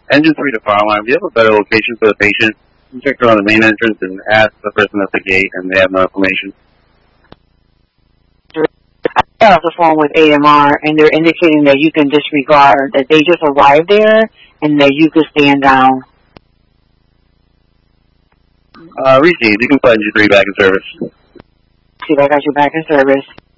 Engine 3 to fire alarm. Do you have a better location for the patient? You check around the main entrance and ask the person at the gate, and they have no information. I got off the phone with AMR, and they're indicating that you can disregard, that they just arrived there, and that you could stand down. Receive. You can put Engine 3 back in service. See if I got you back in service.